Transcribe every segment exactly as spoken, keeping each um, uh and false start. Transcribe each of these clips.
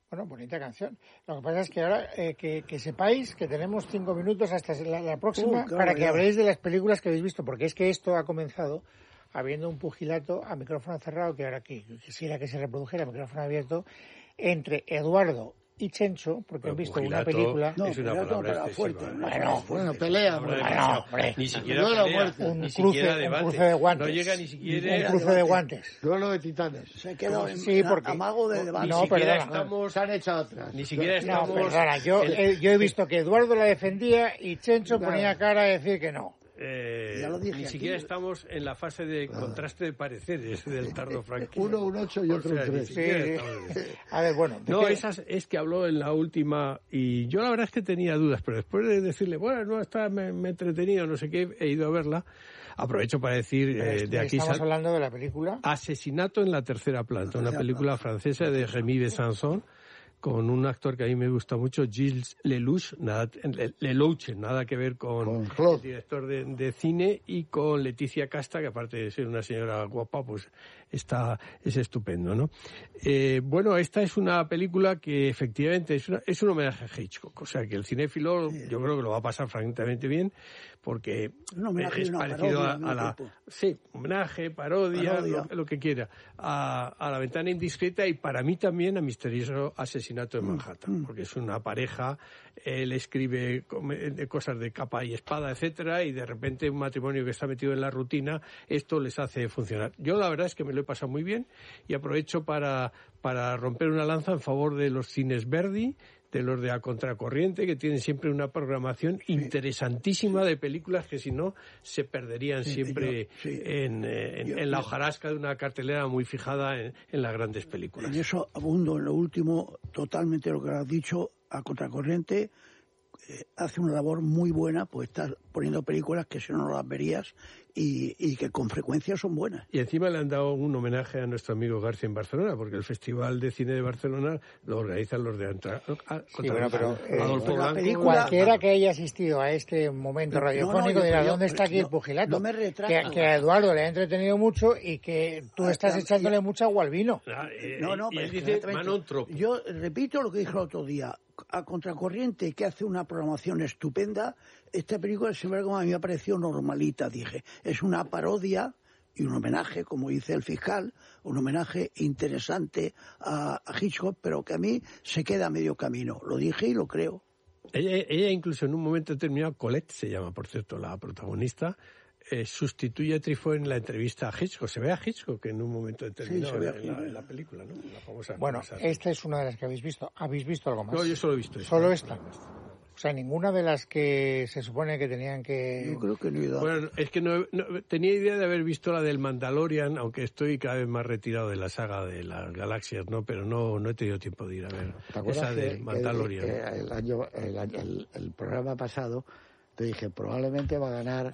Bueno, bonita canción. Lo que pasa es que ahora eh, que, que sepáis que tenemos cinco minutos hasta la, la próxima uh, para que habléis de las películas que habéis visto, porque es que esto ha comenzado habiendo un pugilato a micrófono cerrado, que ahora aquí quisiera que se reprodujera a micrófono abierto, entre Eduardo y Chencho, porque han visto una película... No, es una palabra fuerte. Bueno, bueno, pelea. Bueno, hombre. Ni siquiera pelea, un, ni cruce, siquiera debate. un cruce de guantes. No llega ni siquiera... Un cruce de guantes. Duelo de titanes. Se quedó en sí, porque, amago de debate. Ni no, siquiera perdona, estamos... Se han echado atrás. Ni siquiera estamos... No, perdona, yo, eh, yo he visto que Eduardo la defendía y Chencho no. ponía cara a decir que no. Eh, ya lo dije ni aquí. siquiera estamos en la fase de contraste de pareceres del tardo franquismo. Uno un ocho y otro un tres. Sí, sí. A ver, bueno. No, qué? Esas es que habló en la última y yo la verdad es que tenía dudas, pero después de decirle, bueno, no está, me, me he entretenido, no sé qué, he ido a verla. Aprovecho para decir eh, de aquí... Estamos hablando de la película Asesinato en la tercera planta, una película francesa de Rémy Besançon, con un actor que a mí me gusta mucho, Gilles Lelouch, nada, Lelouch, nada que ver con, con el director de, de cine, y con Leticia Casta, que aparte de ser una señora guapa, pues está es estupendo, ¿no? Eh, bueno, esta es una película que efectivamente es, una, es un homenaje a Hitchcock, o sea que el cinéfilo sí. yo creo que lo va a pasar francamente bien, porque homenaje, es parecido a, a la... Tiempo. Sí, homenaje, parodia, parodia. Lo, lo que quiera, a, a La ventana indiscreta y para mí también a Misterioso asesinato en Manhattan, mm. porque es una pareja, él escribe cosas de capa y espada, etcétera, y de repente un matrimonio que está metido en la rutina, esto les hace funcionar. Yo la verdad es que me lo he pasado muy bien y aprovecho para, para romper una lanza en favor de los cines Verdi, de los de A Contracorriente, que tienen siempre una programación sí. interesantísima de películas que si no se perderían sí, siempre yo, sí. en, en, yo, en la hojarasca de una cartelera muy fijada en, en las grandes películas. En eso abundo en lo último, totalmente lo que has dicho. A Contracorriente eh, hace una labor muy buena, pues está poniendo películas que si no, no las verías y, y que con frecuencia son buenas. Y encima le han dado un homenaje a nuestro amigo García en Barcelona, porque el Festival de Cine de Barcelona lo organizan los de Antra... Sí, bueno, pero eh, Adolfo Blanco. Película... Cualquiera que haya asistido a este momento radiofónico no, no, dirá, ¿dónde está aquí no, el pugilato? No me retrato. Que, que a Eduardo le ha entretenido mucho y que tú ah, estás echándole y... mucha agua al vino. Ah, eh, no, no, y pero él dice Manon Tropo. Yo repito lo que dije el otro día. A Contracorriente, que hace una programación estupenda, esta película, sin embargo, a mí me pareció normalita, dije. Es una parodia y un homenaje, como dice el fiscal, un homenaje interesante a, a Hitchcock, pero que a mí se queda a medio camino. Lo dije y lo creo. Ella, ella incluso en un momento determinado, Colette se llama, por cierto, la protagonista, Eh, sustituye a Truffaut en la entrevista a Hitchcock. Se ve a Hitchcock en un momento determinado sí, en, la, en la película, ¿no? La famosa bueno, famosa. Esta es una de las que habéis visto. ¿Habéis visto algo más? No, yo solo he visto esta. ¿Solo esta? O sea, ninguna de las que se supone que tenían que... Yo creo que no he ido. Bueno, es que no, no, tenía idea de haber visto la del Mandalorian, aunque estoy cada vez más retirado de la saga de las galaxias, ¿no? Pero no, no he tenido tiempo de ir a ver esa del que, Mandalorian. Que, que el, año, el, el, el programa pasado te dije, probablemente va a ganar...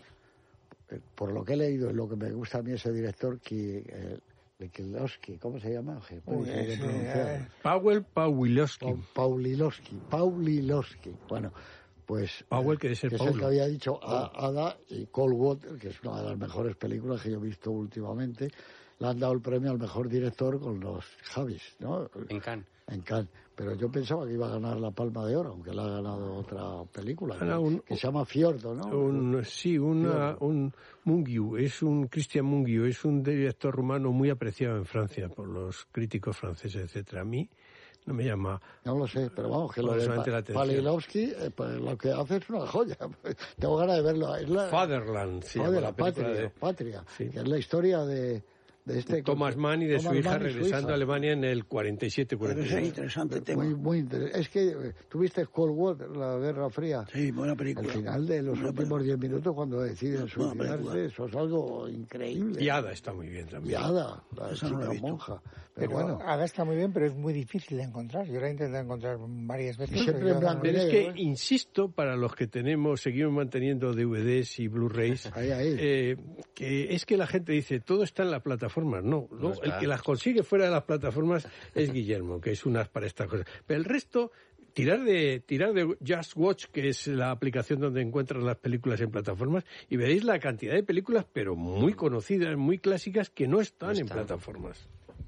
Por lo que he leído, es lo que me gusta a mí ese director, que eh, Kieslowski, ¿cómo se llama? Uy, sí, eh. Powell Pawlilowski. Pawlilowski, Pawlilowski. Bueno, pues Powell, que, ser que es el que había dicho a, Ada y Cold Water, que es una de las mejores películas que yo he visto últimamente. Le han dado el premio al mejor director con los Javis, ¿no? En Cannes. En Cannes. Pero yo pensaba que iba a ganar la Palma de Oro, aunque la ha ganado otra película, que, un, que se llama Fiordo, ¿no? Un, sí, una, un Mungiu, es un Christian Mungiu, es un director rumano muy apreciado en Francia por los críticos franceses, etcétera. A mí no me llama... No lo sé, pero vamos, que lo de pa Pawlilowski, eh, pues, lo que hace es una joya. Tengo ganas de verlo. Es la, Fatherland, sí. Father, la Patria, de, Patria sí. Que es la historia de... De este Thomas Mann y de Thomas su hija Mann regresando Suiza. a Alemania en el cuarenta y siete cuarenta y seis. Es interesante tema. Muy, muy interesante. Es que tuviste Cold War, la Guerra Fría. Sí, buena película. Al final de los buena últimos diez minutos, cuando deciden suicidarse, eso es algo increíble. Y Ada está muy bien también. Y Ada, la Esa chica no la monja. Pero, pero bueno, Ada está muy bien, pero es muy difícil de encontrar. Yo la he intentado encontrar varias veces. Siempre en blanco y Pero es negro, que, ¿eh? insisto, para los que tenemos, seguimos manteniendo D V Ds y Blu-rays, ahí, ahí. Eh, que es que la gente dice, todo está en la plataforma. No, no, no el que las consigue fuera de las plataformas es Guillermo, que es unas para estas cosas. Pero el resto... Tirar de, tirar de Just Watch, que es la aplicación donde encuentras las películas en plataformas, y veréis la cantidad de películas, pero muy conocidas, muy clásicas, que no están no está. en plataformas.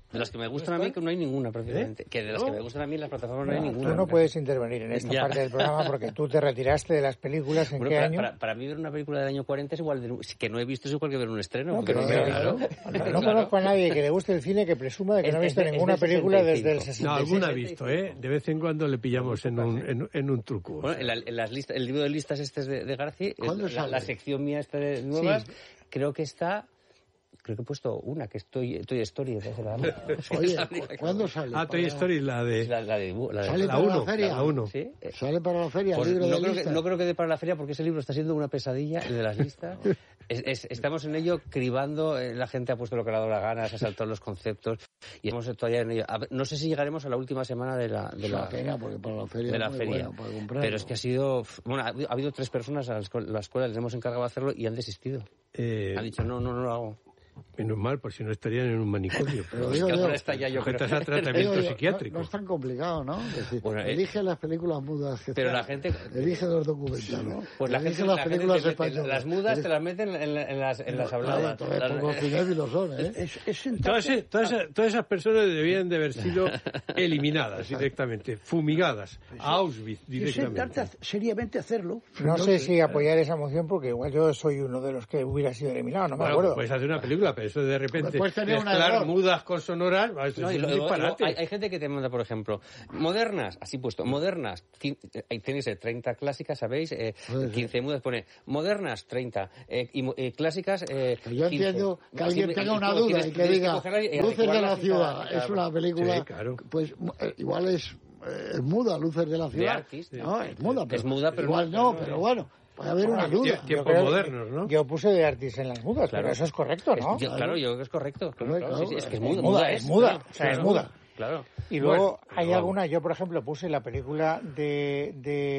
De las que me gustan a mí, que no hay ninguna, prácticamente. ¿Eh? Que de las ¿No? que me gustan a mí en las plataformas no, no hay ninguna. Tú no puedes intervenir en esta ya. parte del programa porque tú te retiraste de las películas. ¿En bueno, qué para, año? Para, para mí ver una película del año cuarenta es igual de... Que no he visto es igual que ver un estreno. No, pero, no, pero, claro. no, no, no conozco a nadie que le guste el cine que presuma de que es, no ha visto es, ninguna es película desde el sesenta y cinco. No, alguna ha visto, ¿eh? De vez en cuando le pillamos en un, en, en un truco. Bueno, en, la, en las listas, el libro de listas este de, de García, la, la sección mía esta de nuevas, sí. creo que está... Creo que he puesto una, que es Toy, Toy Story. Oye, ¿cuándo sale? Ah, Toy Story, la de... La, la de, la de ¿Sale la para uno, la feria? La uno. ¿Sí? ¿Sale para la feria pues el libro no de creo listas? Que, no creo que dé para la feria porque ese libro está siendo una pesadilla, el de las listas. es, es, estamos en ello cribando, eh, la gente ha puesto lo que le ha dado la gana, se ha saltado los conceptos y estamos todavía en ello. A ver, no sé si llegaremos a la última semana de la, de la, pena porque para la feria, de la feria. Pero es que ha sido... Bueno, ha, ha habido tres personas a las cuales les hemos encargado de hacerlo y han desistido. Eh... Han dicho, no, no, no lo hago. Menos mal, por si no estarían en un manicomio. Pero digo, digo, está ya yo creo. a tratamiento digo, psiquiátrico. No, no es tan complicado, ¿no? Decir, bueno, eh, elige las películas mudas. Que pero está, la gente... Elige los documentales. Pues la elige gente, las la películas gente españolas. Las mudas te las meten en, en, en las, en las habladas. Claro, pocos cinéfilos son, ¿eh? Es, es sentarse... todas, todas, todas esas personas debían de haber sido eliminadas directamente, fumigadas, a Auschwitz directamente. Es sentarte seriamente a hacerlo. No sé si apoyar esa moción porque igual yo soy uno de los que hubiera sido eliminado, no me bueno, acuerdo. Puedes hacer una película, pero eso de repente... Puedes tener mezclar mudas con sonoras, no, es un disparate. Hay, hay gente que te manda, por ejemplo, modernas, así puesto, modernas, ahí tenéis treinta clásicas, ¿sabéis? Eh, quince mudas, pone modernas, treinta, eh, y eh, clásicas, eh, yo quince. Entiendo que alguien tenga una duda y que diga, Luces de la Ciudad, es una película, sí, claro. Pues igual es, es muda, Luces de la Ciudad. De Artist, no, es muda, pero, es muda, pero igual no, pero bueno. Puede haber una duda. Tiempos modernos, ¿no? Yo puse de Artis en las mudas, claro. Pero eso es correcto, ¿no? Es, yo, claro, yo creo que es correcto. Claro, claro, claro, sí, sí, es que es muda. muda, muda es muda, o sea, claro, es muda. Claro. Y luego bueno, hay alguna, yo por ejemplo puse la película de,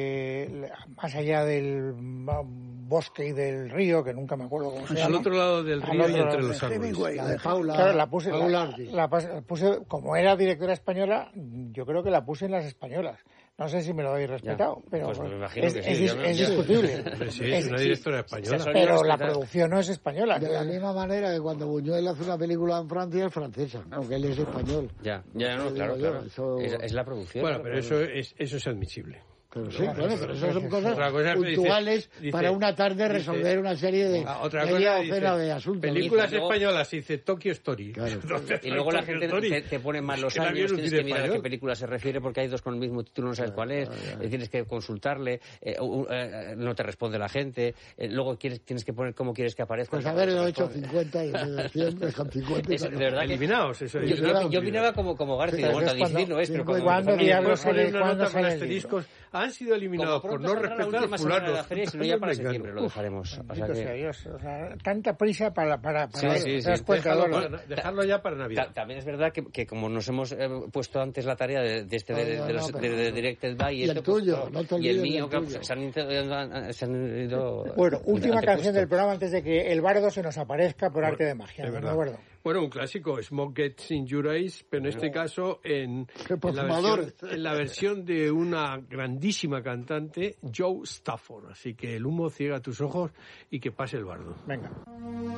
de Más allá del bosque y del río, que nunca me acuerdo cómo se llama. Al otro lado del río y entre los árboles. La de Paula. Claro, la puse, Paula la, la puse, como era directora española, yo creo que la puse en las españolas. No sé si me lo habéis respetado, ya, pero pues me imagino es, que sí, es, no, es ya. discutible. Sí, es una directora española. Sí, pero la producción no es española. De la misma manera que cuando Buñuel hace una película en Francia es francesa, aunque él es español. Ya, ya no, claro, yo, claro. Eso... Es, es la producción. Bueno, pero eso es, eso es admisible. Pero sí, claro, pero eso son cosas cosa puntuales dice, dice, para una tarde resolver dice, una serie de otra media cosa docena dice, de asuntos. Películas luego, españolas, dice Tokyo Story. Claro. Y luego la gente te, te pone mal los años, tienes que mirar a qué película se refiere porque hay dos con el mismo título, no sabes cuál es, eh, tienes que consultarle, eh, uh, eh, no te responde la gente, eh, luego quieres, tienes que poner cómo quieres que aparezca. Pues haberlo hecho cincuenta y cien, dejan cincuenta. Es, de verdad que, eliminados, eso. Yo, yo, yo opinaba como, como García, bueno, dieciséis no es, pero como... ¿Cuándo diablos sale cuándo sale asteriscos? Han sido eliminados por no respetar a fulanos. Si no, ya para septiembre lo dejaremos. O sea que... Dios, o sea, tanta prisa para... para, para sí, sí, sí. Dejarlo, para, dejarlo ya para Navidad. También es verdad que, que como nos hemos eh, puesto antes la tarea de, de este de, de, de, los, no, de, de Directed By y, y el tuyo, pues, no te y el mío, el que pues, se, han ido, se han ido... Bueno, última canción del programa antes de que el bardo se nos aparezca por bueno, arte de magia. Es verdad. ¿No, bueno, un clásico, Smoke Gets in Your Eyes, pero en este caso en, en, la versión, en la versión de una grandísima cantante, Joe Stafford. Así que el humo ciega tus ojos y que pase el bardo. Venga.